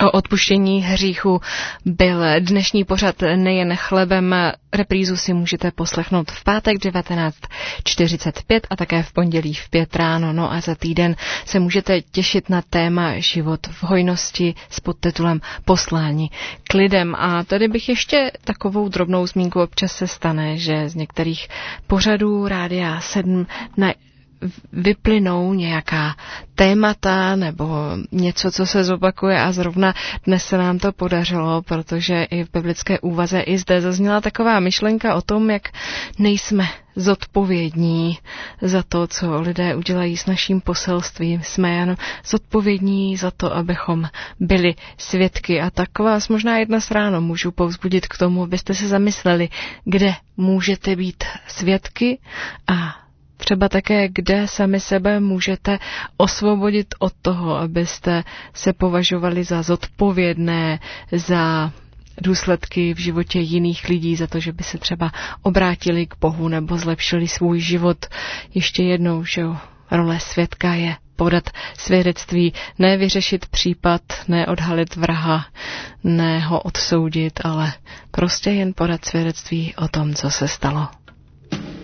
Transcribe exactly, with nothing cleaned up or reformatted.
O odpuštění hříchu byl dnešní pořad Nejen chlebem. Reprízu si můžete poslechnout v pátek devatenáct čtyřicet pět a také v pondělí v pět ráno. No a za týden se můžete těšit na téma Život v hojnosti s podtitulem Poslání k lidem. A tady bych ještě takovou drobnou zmínku, občas se stane, že z některých pořadů Rádia sedm na vyplynou nějaká témata nebo něco, co se zopakuje a zrovna dnes se nám to podařilo, protože i v biblické úvaze i zde zazněla taková myšlenka o tom, jak nejsme zodpovědní za to, co lidé udělají s naším poselstvím. Jsme jen zodpovědní za to, abychom byli svědky. A tak vás možná jedna z ráno můžu povzbudit k tomu, abyste se zamysleli, kde můžete být svědky a třeba také, kde sami sebe můžete osvobodit od toho, abyste se považovali za zodpovědné za důsledky v životě jiných lidí, za to, že by se třeba obrátili k Bohu nebo zlepšili svůj život. Ještě jednou, že jo, role svědka je podat svědectví, ne vyřešit případ, ne odhalit vraha, ne ho odsoudit, ale prostě jen podat svědectví o tom, co se stalo.